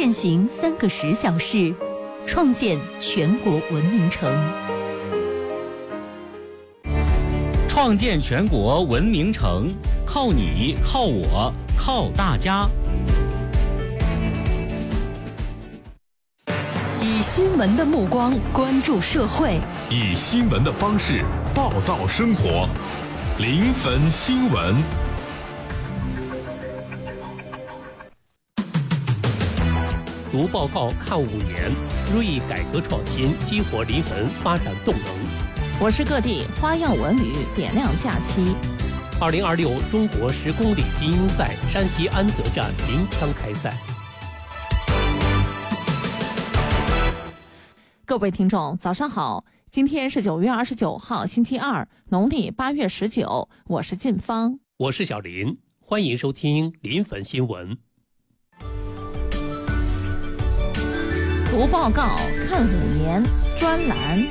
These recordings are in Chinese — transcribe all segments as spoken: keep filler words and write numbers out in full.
践行三个十小时，创建全国文明城。 创建全国文明城，靠你，靠我，靠大家。 以新闻的目光关注社会， 以新闻的方式报道生活。临汾新闻。 读报告看五年，锐改革创新激活临汾发展动能。 我是各地花样文旅点亮假期。 二零二六中国十公里精英赛山西安泽站鸣枪开赛。 各位听众，早上好！今天是九月二十九号，星期二，农历八月十九。我是晋芳， 我是小林，欢迎收听临汾新闻。 读报告看五年专栏。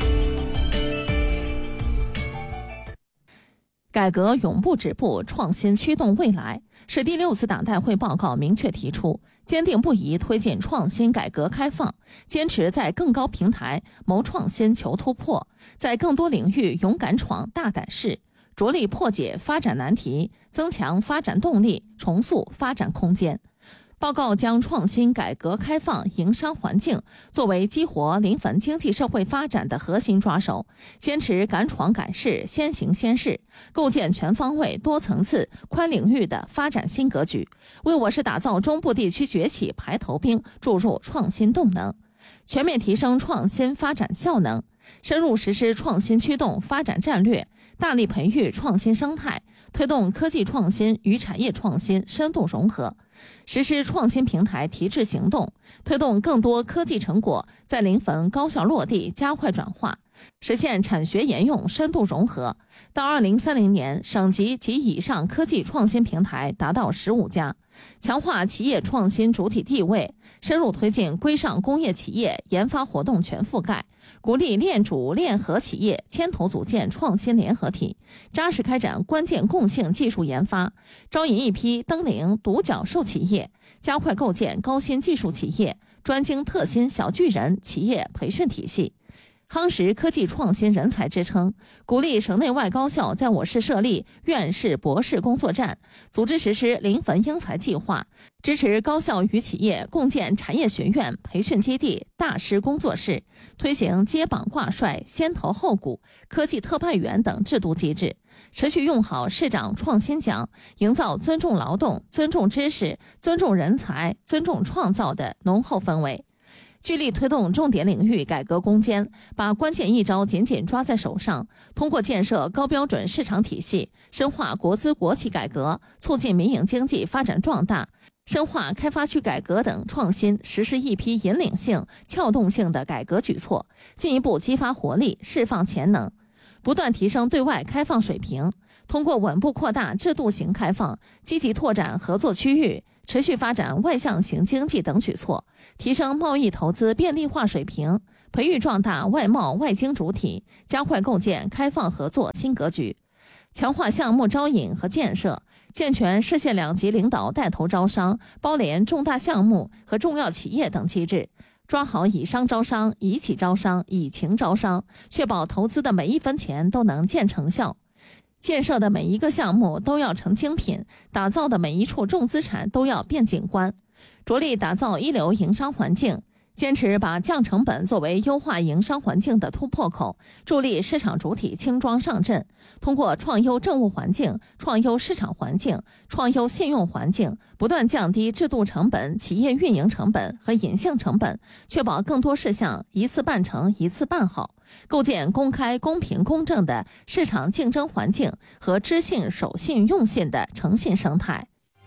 改革永不止步，创新驱动未来，是第六次党代会报告明确提出，坚定不移推进创新改革开放，坚持在更高平台谋创新求突破，在更多领域勇敢闯大胆试，着力破解发展难题，增强发展动力，重塑发展空间。报告将创新改革开放营商环境作为激活临汾经济社会发展的核心抓手，坚持敢闯敢试，先行先试，构建全方位多层次宽领域的发展新格局，为我市打造中部地区崛起排头兵注入创新动能，全面提升创新发展效能，深入实施创新驱动发展战略，大力培育创新生态，推动科技创新与产业创新深度融合，实施创新平台提质行动，推动更多科技成果在临汾高效落地，加快转化，实现产学研用深度融合。到二零三零年，省级及以上科技创新平台达到十五家，强化企业创新主体地位，深入推进规上工业企业研发活动全覆盖，鼓励链主链合企业牵头组建创新联合体，扎实开展关键共性技术研发，招引一批登领独角兽企业，加快构建高新技术企业、专精特新小巨人企业培训体系，夯实科技创新人才支撑，鼓励省内外高校在我市设立院士、博士工作站，组织实施临汾英才计划，支持高校与企业共建产业学院、培训基地、大师工作室，推行接榜挂帅、先投后鼓、科技特派员等制度机制，持续用好市长创新奖，营造尊重劳动、尊重知识、尊重人才、尊重创造的浓厚氛围。聚力推动重点领域改革攻坚，把关键一招紧紧抓在手上，通过建设高标准市场体系，深化国资国企改革，促进民营经济发展壮大，深化开发区改革等创新，实施一批引领性、撬动性的改革举措，进一步激发活力，释放潜能，不断提升对外开放水平，通过稳步扩大制度型开放，积极拓展合作区域，持续发展外向型经济等举措，提升贸易投资便利化水平，培育壮大外贸外经主体，加快构建开放合作新格局，强化项目招引和建设，健全市县两级领导带头招商、包联重大项目和重要企业等机制，抓好以商招商、以企招商、以情招商，确保投资的每一分钱都能见成效，建设的每一个项目都要成精品，打造的每一处重资产都要变景观，着力打造一流营商环境，坚持把降成本作为优化营商环境的突破口，助力市场主体轻装上阵，通过创优政务环境、创优市场环境、创优信用环境，不断降低制度成本、企业运营成本和隐性成本，确保更多事项一次办成、一次办好，构建公开、公平、公正的市场竞争环境和知信、守信、用信的诚信生态。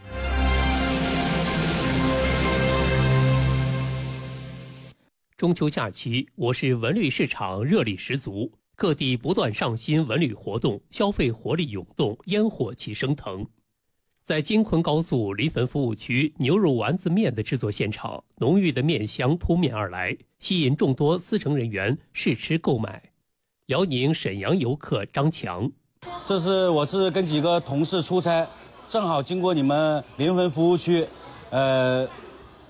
中秋假期，我市文旅市场热力十足，各地不断上新文旅活动，消费活力涌动，烟火气升腾。在京昆高速临汾服务区牛肉丸子面的制作现场，浓郁的面香扑面而来，吸引众多司乘人员试吃购买。辽宁沈阳游客张强， 这是我是跟几个同事出差，正好经过你们临汾服务区，呃。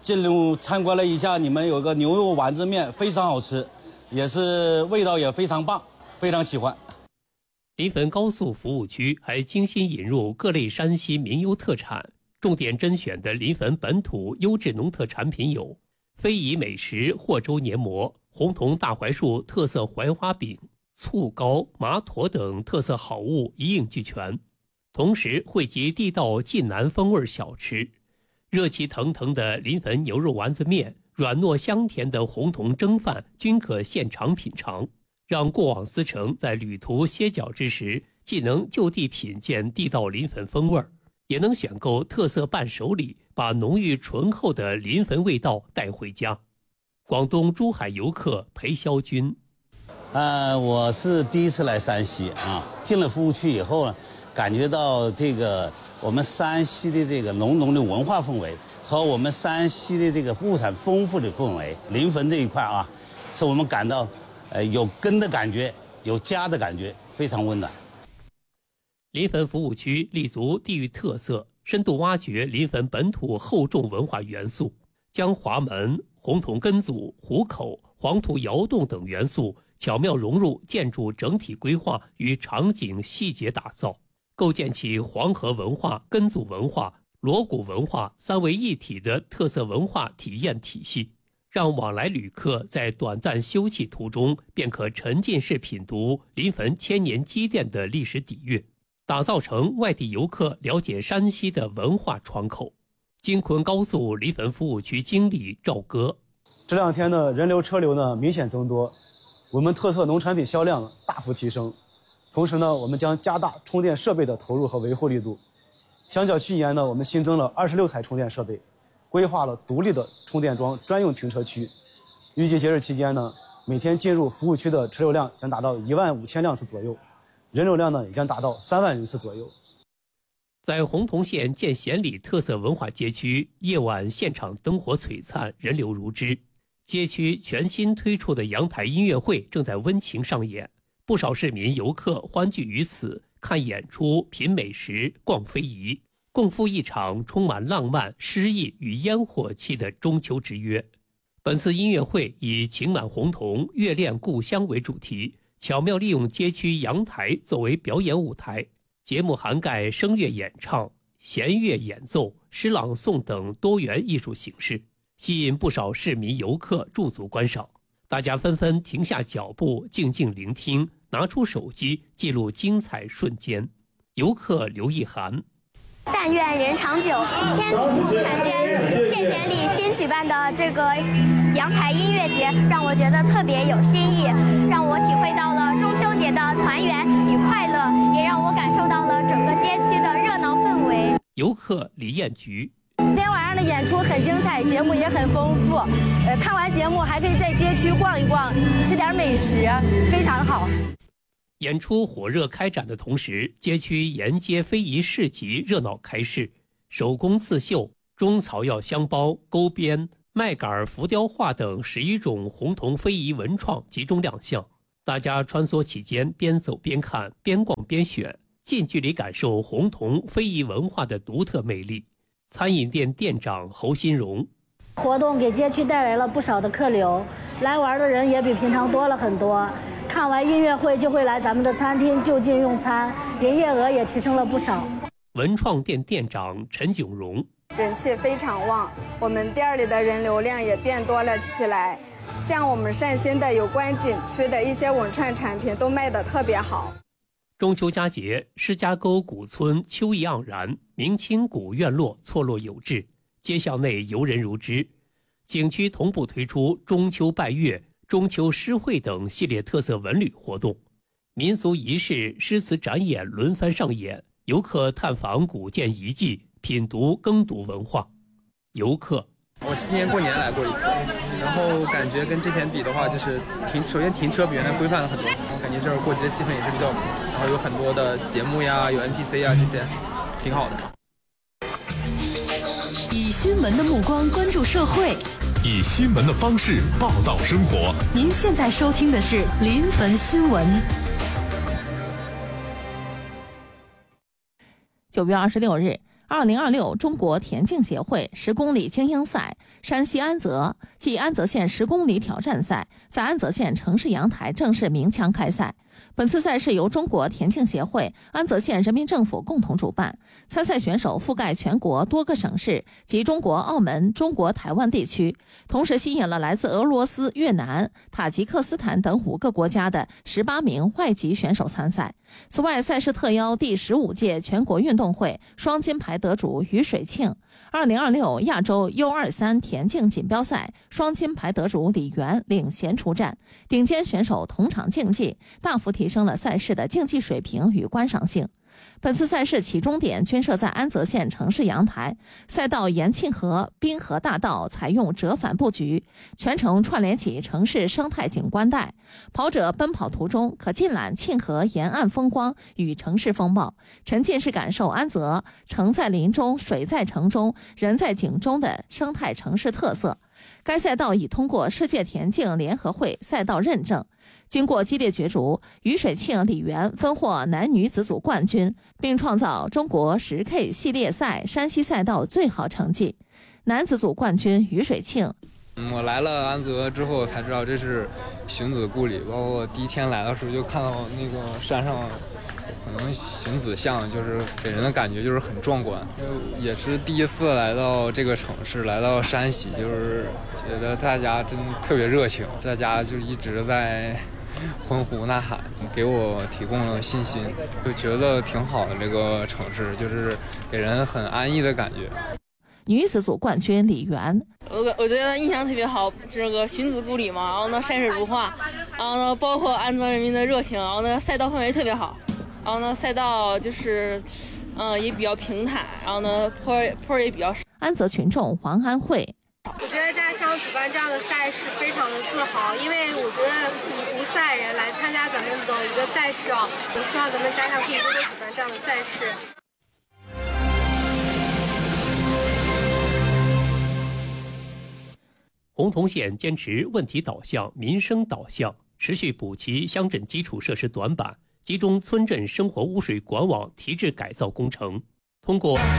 进入参观了一下你们有个牛肉丸子面，非常好吃，也是味道也非常棒，非常喜欢。 临汾高速服务区还精心引入各类山西民优特产，重点甄选的临汾本土优质农特产品有非遗美食霍州黏馍、红桐大槐树特色槐花饼、醋糕、麻坨等特色好物一应俱全，同时汇集地道晋南风味小吃，热气腾腾的临汾牛肉丸子面、软糯香甜的红桐蒸饭均可现场品尝，让过往司乘在旅途歇脚之时，既能就地品鉴地道临汾风味，也能选购特色伴手礼，把浓郁醇厚的临汾味道带回家。广东珠海游客裴霄军， 呃，我是第一次来山西啊，进了服务区以后呢，感觉到这个我们山西的这个浓浓的文化氛围和我们山西的这个物产丰富的氛围，临汾这一块啊，使我们感到呃有根的感觉，有家的感觉，非常温暖。 临汾服务区立足地域特色，深度挖掘临汾本土厚重文化元素，将华门、红桐根组、虎口、黄土窑洞等元素巧妙融入建筑整体规划与场景细节打造，构建起黄河文化、根组文化、锣鼓文化三位一体的特色文化体验体系，让往来旅客在短暂休憩途中便可沉浸式品读临汾千年积淀的历史底蕴，打造成外地游客了解山西的文化窗口。京昆高速临汾服务区经理赵哥， 这两天呢，人流车流呢明显增多，我们特色农产品销量大幅提升。同时呢，我们将加大充电设备的投入和维护力度。相较去年呢，我们新增了二十六台充电设备，规划了独立的充电桩专用停车区。预计节日期间呢，每天进入服务区的车流量将达到一万五千辆次左右，人流量呢也将达到三万人次左右。 在洪洞县建贤里特色文化街区，夜晚现场灯火璀璨，人流如织。街区全新推出的阳台音乐会正在温情上演，不少市民游客欢聚于此，看演出、品美食、逛非遗，共赴一场充满浪漫、诗意与烟火气的中秋之约。本次音乐会以情满红桐、乐恋故乡为主题，巧妙利用街区阳台作为表演舞台。节目涵盖声乐演唱、弦乐演奏、诗朗诵等多元艺术形式，吸引不少市民游客驻足观赏。大家纷纷停下脚步，静静聆听，拿出手机记录精彩瞬间。游客刘一涵， 但愿人长久，千里共婵娟。建贤里新举办的这个阳台音乐节，让我觉得特别有新意，让我体会到了中秋节的团圆与快乐，也让我感受到了整个街区的热闹氛围。 游客李艳菊， 今天晚上的演出很精彩，节目也很丰富。呃，看完节目还可以在街区逛一逛，吃点美食，非常好。 演出火热开展的同时，街区沿街非遗市集热闹开市，手工刺绣、中草药香包、钩编、麦秆浮雕画等十一种红桐非遗文创集中亮相。大家穿梭其间，边走边看，边逛边选，近距离感受红桐非遗文化的独特魅力。餐饮店店长侯新荣， 活动给街区带来了不少的客流，来玩的人也比平常多了很多。看完音乐会就会来咱们的餐厅就近用餐，营业额也提升了不少。 文创店店长陈炯荣， 人气非常旺，我们店里的人流量也变多了起来。像我们善心的有关景区的一些文创产品都卖得特别好。 中秋佳节，施家沟古村秋意盎然，明清古院落错落有致，街巷内游人如织。景区同步推出中秋拜月、中秋诗会等系列特色文旅活动，民俗仪式、诗词展演轮番上演，游客探访古建遗迹，品读耕读文化。游客， 我今年过年来过一次，然后感觉跟之前比的话，就是停，首先停车比原来规范了很多，我感觉这儿过节的气氛也是比较，然后有很多的节目呀，有 N P C 呀，这些挺好的。 以新闻的目光关注社会， 以新闻的方式报道生活。 您现在收听的是临汾新闻。 九月二十六日， 二零二六中国田径协会十公里精英赛山西安泽暨安泽县十公里挑战赛在安泽县城市阳台正式鸣枪开赛。本次赛事由中国田径协会、安泽县人民政府共同主办，参赛选手覆盖全国多个省市及中国澳门、中国台湾地区，同时吸引了来自俄罗斯、越南、塔吉克斯坦等五个国家的十八名外籍选手参赛。此外，赛事特邀第十五届全国运动会双金牌得主于水庆、二零二六亚洲 U 二三 田径锦标赛双金牌得主李源领衔出战，顶尖选手同场竞技，大幅提升了赛事的竞技水平与观赏性。本次赛事起终点均设在安泽县城市阳台，赛道沿沁河滨河大道采用折返布局，全程串联起城市生态景观带。跑者奔跑途中可尽览沁河沿岸风光与城市风貌，沉浸式感受安泽城在林中、水在城中、人在景中的生态城市特色。该赛道已通过世界田径联合会赛道认证。经过激烈角逐，于水庆、李源分获男女子组冠军，并创造中国 十K 系列赛山西赛道最好成绩。男子组冠军于水庆。 我来了安泽之后才知道这是荀子故里，包括第一天来的时候就看到那个山上可能荀子像，就是给人的感觉就是很壮观。也是第一次来到这个城市，来到山西，就是觉得大家真特别热情，大家就一直在欢呼呐喊，给我提供了信心，就觉得挺好的。这个城市就是给人很安逸的感觉。 女子组冠军李源， 我我觉得印象特别好，这个荀子故里嘛，然后呢山水如画，然后呢包括安泽人民的热情，然后呢赛道氛围特别好，然后呢赛道就是，嗯、呃、也比较平坦，然后呢坡坡也比较。 安泽群众黄安慧。 我觉得家乡举办这样的赛事非常的自豪，因为我觉得以无赛人来参加咱们的一个赛事啊，我希望咱们家乡可以多多举办这样的赛事。 洪洞县坚持问题导向、民生导向，持续补齐乡镇基础设施短板，集中村镇生活污水管网提质改造工程，通过